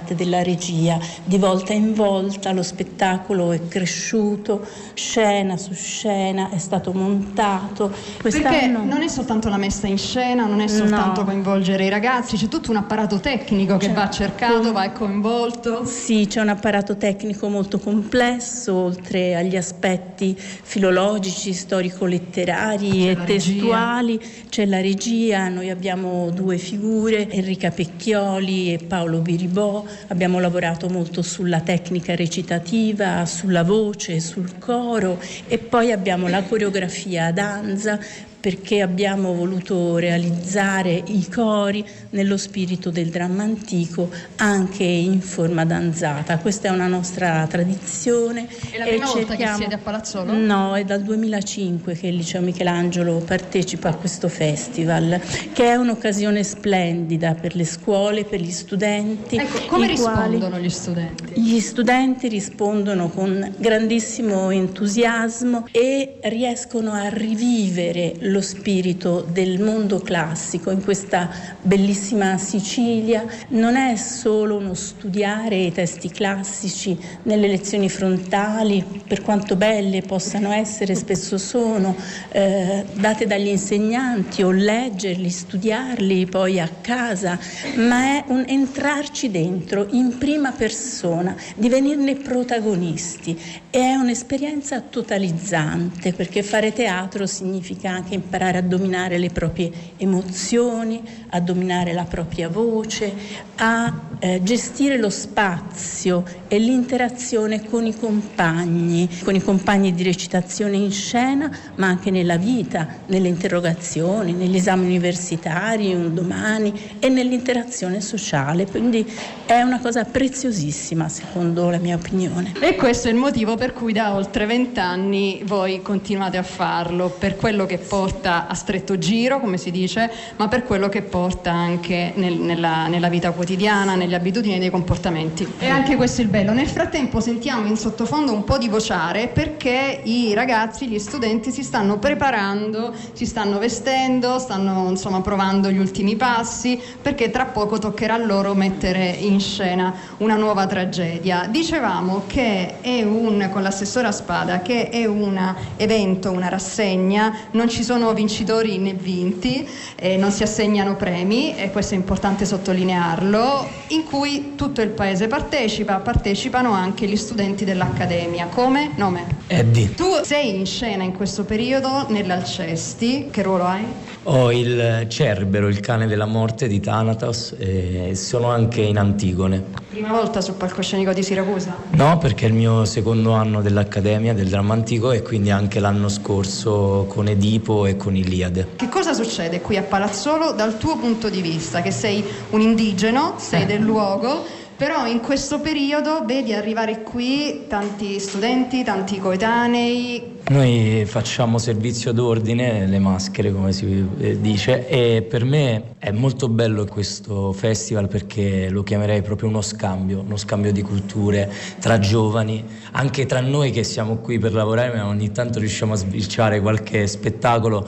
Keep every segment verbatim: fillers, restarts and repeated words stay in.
parte della regia. Di volta in volta lo spettacolo è cresciuto, scena su scena, è stato montato. Quest'anno... Perché non è soltanto la messa in scena, non è soltanto no. coinvolgere i ragazzi, c'è tutto un apparato tecnico che c'è va cercato, con... va coinvolto. Sì, c'è un apparato tecnico molto complesso, oltre agli aspetti filologici, storico-letterari c'è e testuali, regia. C'è la regia, noi abbiamo due figure, Enrica Pecchioli e Paolo Biribò, abbiamo lavorato molto sulla tecnica recitativa, sulla voce, sul coro e poi abbiamo la coreografia a danza, perché abbiamo voluto realizzare i cori nello spirito del dramma antico anche in forma danzata. Questa è una nostra tradizione. È la prima volta cerchiamo... che siete a Palazzolo? No, è dal duemilacinque che il Liceo Michelangelo partecipa a questo festival, che è un'occasione splendida per le scuole, per gli studenti. Ecco, come rispondono quali... gli studenti? Gli studenti rispondono con grandissimo entusiasmo e riescono a rivivere lo spirito del mondo classico in questa bellissima Sicilia. Non è solo uno studiare i testi classici nelle lezioni frontali, per quanto belle possano essere, spesso sono eh, date dagli insegnanti, o leggerli, studiarli poi a casa, ma è un entrarci dentro in prima persona, divenirne protagonisti. È un'esperienza totalizzante, perché fare teatro significa anche imparare a dominare le proprie emozioni, a dominare la propria voce, a eh, gestire lo spazio e l'interazione con i compagni, con i compagni di recitazione in scena, ma anche nella vita, nelle interrogazioni, negli esami universitari, un domani, e nell'interazione sociale. Quindi è una cosa preziosissima, secondo la mia opinione. E questo è il motivo per cui da oltre vent'anni voi continuate a farlo, per quello che porta a stretto giro, come si dice, ma per quello che porta anche nel, nella, nella vita quotidiana, nelle abitudini e nei comportamenti. E anche questo è il bello. Nel frattempo sentiamo in sottofondo un po' di vociare, perché i ragazzi, gli studenti si stanno preparando, si stanno vestendo, stanno insomma provando gli ultimi passi, perché tra poco toccherà loro mettere in scena una nuova tragedia. Dicevamo che è un, con l'assessora Spada, che è un evento, una rassegna, non ci sono vincitori né vinti, eh, non si assegnano premi, e questo è importante sottolinearlo, in cui tutto il paese partecipa, partecipano anche gli studenti dell'Accademia. Come? Nome? Eddie. Tu sei in scena in questo periodo nell'Alcesti, che ruolo hai? Ho il Cerbero, il cane della morte di Thanatos, e sono anche in Antigone. Prima volta sul palcoscenico di Siracusa? No, perché è il mio secondo anno dell'Accademia del dramma antico, e quindi anche l'anno scorso con Edipo e con Iliade. Che cosa succede qui a Palazzolo dal tuo punto di vista, che sei un indigeno, sei eh. del luogo, però in questo periodo vedi arrivare qui tanti studenti, tanti coetanei? Noi facciamo servizio d'ordine, le maschere come si dice, e per me è molto bello questo festival, perché lo chiamerei proprio uno scambio, uno scambio di culture tra giovani, anche tra noi che siamo qui per lavorare, ma ogni tanto riusciamo a sbirciare qualche spettacolo,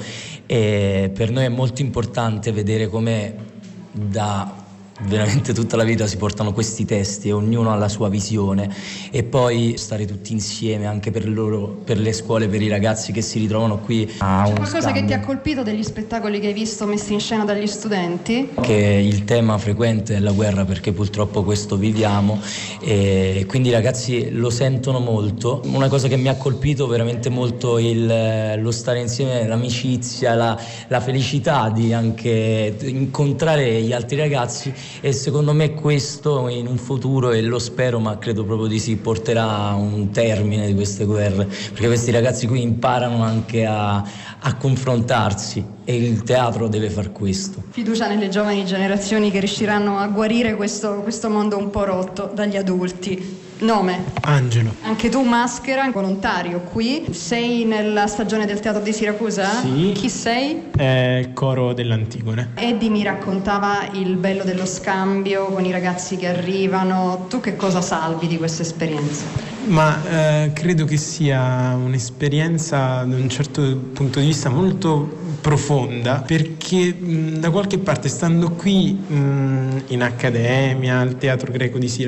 e per noi è molto importante vedere come da veramente tutta la vita si portano questi testi e ognuno ha la sua visione, e poi stare tutti insieme anche per loro, per le scuole, per i ragazzi che si ritrovano qui a uno qualcosa scambio. Che ti ha colpito degli spettacoli che hai visto messi in scena dagli studenti? Che il tema frequente è la guerra, perché purtroppo questo viviamo, e quindi i ragazzi lo sentono molto. Una cosa che mi ha colpito veramente molto il, lo stare insieme, l'amicizia, la, la felicità di anche incontrare gli altri ragazzi. E secondo me questo in un futuro, e lo spero, ma credo proprio di sì, porterà a un termine di queste guerre, perché questi ragazzi qui imparano anche a, a confrontarsi, e il teatro deve far questo. Fiducia nelle giovani generazioni che riusciranno a guarire questo, questo mondo un po' rotto dagli adulti. Nome? Angelo. Anche tu maschera, volontario qui. Sei nella stagione del teatro di Siracusa? Sì. Chi sei? È il coro dell'Antigone. Eddie mi raccontava il bello dello scambio con i ragazzi che arrivano. Tu che cosa salvi di questa esperienza? Ma eh, credo che sia un'esperienza da un certo punto di vista molto profonda, perché mh, da qualche parte, stando qui mh, in Accademia, al Teatro Greco di Siracusa,